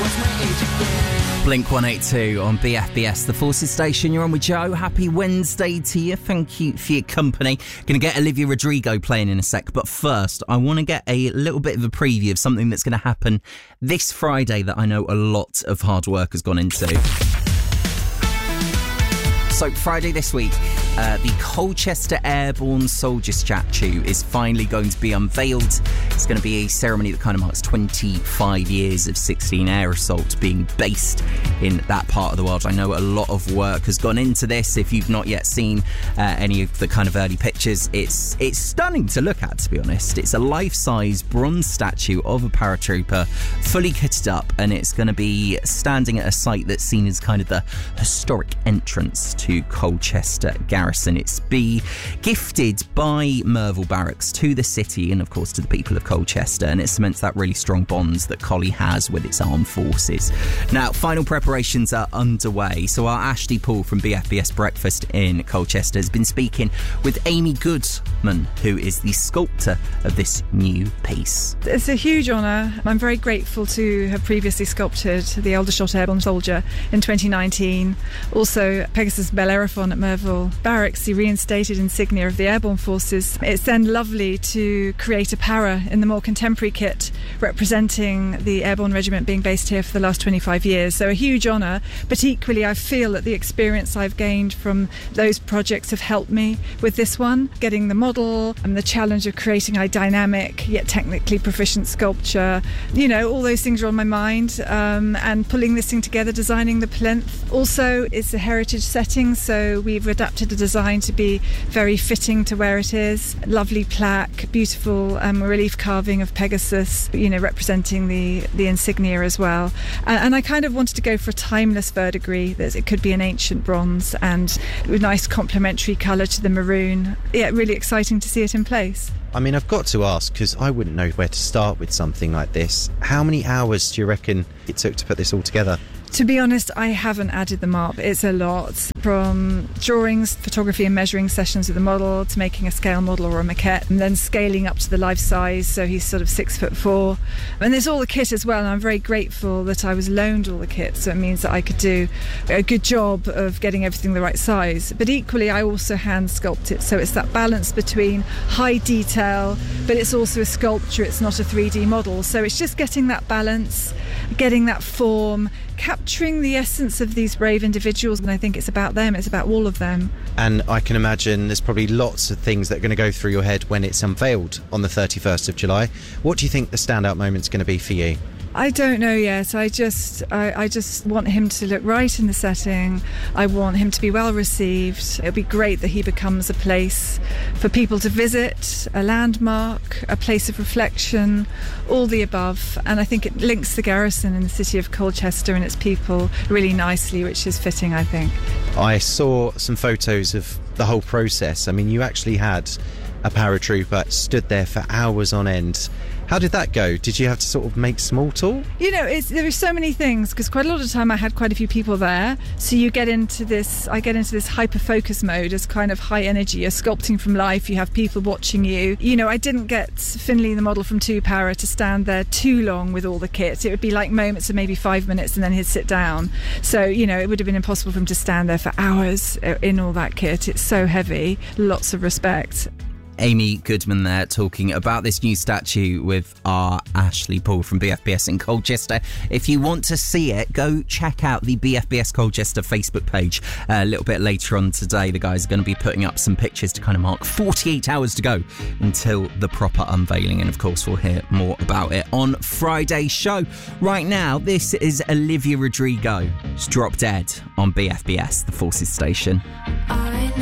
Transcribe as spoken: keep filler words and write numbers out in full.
lost my age again. Blink one eighty-two on B F B S, the Forces Station. You're on with Joe. Happy Wednesday to you. Thank you for your company. Going to get Olivia Rodrigo playing in a sec, but first I want to get a little bit of a preview of something that's going to happen this Friday that I know a lot of hard work has gone into. So Friday this week, uh, the Colchester Airborne Soldier Statue is finally going to be unveiled. It's going to be a ceremony that kind of marks twenty-five years of sixteen Air Assault being based in that part of the world. I know a lot of work has gone into this. If you've not yet seen uh, any of the kind of early pictures, it's it's stunning to look at, to be honest. It's a life-size bronze statue of a paratrooper, fully kitted up, and it's going to be standing at a site that's seen as kind of the historic entrance to to Colchester Garrison. It's be gifted by Merville Barracks to the city and of course to the people of Colchester, and it cements that really strong bonds that Collie has with its armed forces. Now, final preparations are underway, so our Ashley Paul from B F B S Breakfast in Colchester has been speaking with Amy Goodman, who is the sculptor of this new piece. It's a huge honour. I'm very grateful to have previously sculpted the Aldershot Airborne Soldier in twenty nineteen. Also, Pegasus Bellerophon at Merville Barracks, the reinstated insignia of the Airborne Forces. It's then lovely to create a para in the more contemporary kit representing the Airborne Regiment being based here for the last twenty-five years. So a huge honour, but equally I feel that the experience I've gained from those projects have helped me with this one. Getting the model and the challenge of creating a dynamic yet technically proficient sculpture, you know, all those things are on my mind, um, and pulling this thing together, designing the plinth. Also, it's a heritage setting, so we've adapted the design to be very fitting to where it is. Lovely plaque, beautiful um, relief carving of Pegasus, you know, representing the, the insignia as well. And, and I kind of wanted to go for a timeless verdigris, that it could be an ancient bronze and with nice complementary colour to the maroon. Yeah, really exciting to see it in place. I mean, I've got to ask, because I wouldn't know where to start with something like this. How many hours do you reckon it took to put this all together? To be honest, I haven't added them up. It's a lot. From drawings, photography and measuring sessions with the model to making a scale model or a maquette, and then scaling up to the life size, so he's sort of six foot four. And there's all the kit as well, and I'm very grateful that I was loaned all the kit, so it means that I could do a good job of getting everything the right size. But equally, I also hand sculpt it, so it's that balance between high detail, but it's also a sculpture, it's not a three D model. So it's just getting that balance, getting that form, capturing the essence of these brave individuals, and I think it's about them, it's about all of them. And I can imagine there's probably lots of things that are going to go through your head when it's unveiled on the thirty-first of July. What do you think the standout moment's going to be for you? I don't know yet. I just I, I just want him to look right in the setting. I want him to be well received. It'll be great that he becomes a place for people to visit, a landmark, a place of reflection, all the above. And I think it links the garrison in the city of Colchester and its people really nicely, which is fitting, I think. I saw some photos of the whole process. I mean, you actually had a paratrooper stood there for hours on end. How did that go? Did you have to sort of make small talk? You know, it's, there are so many things, because quite a lot of time I had quite a few people there. So you get into this, I get into this hyper-focus mode as kind of high energy. You're sculpting from life, you have people watching you. You know, I didn't get Finley, the model from two para, to stand there too long with all the kit. It would be like moments of maybe five minutes and then he'd sit down. So, you know, it would have been impossible for him to stand there for hours in all that kit. It's so heavy. Lots of respect. Amy Goodman there talking about this new statue with our Ashley Paul from B F B S in Colchester. If you want to see it, go check out the B F B S Colchester Facebook page. Uh, a little bit later on today, the guys are going to be putting up some pictures to kind of mark forty-eight hours to go until the proper unveiling. And of course, we'll hear more about it on Friday's show. Right now, this is Olivia Rodrigo. It's Drop Dead on B F B S, the Forces Station. I